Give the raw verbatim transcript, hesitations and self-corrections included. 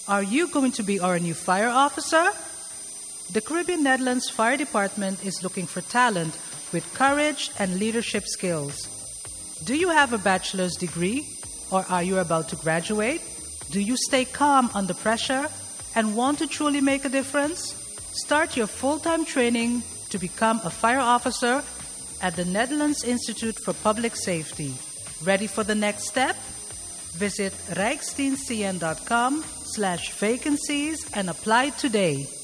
Are you going to be our new fire officer? The Caribbean Netherlands Fire Department is looking for talent with courage and leadership skills. Do you have a bachelor's degree or are you about to graduate? Do you stay calm under pressure and want to truly make a difference? Start your full-time training to become a fire officer at the Netherlands Institute for Public Safety. Ready for the next step? Visit rijksdienstcn dot com slash vacancies and apply today.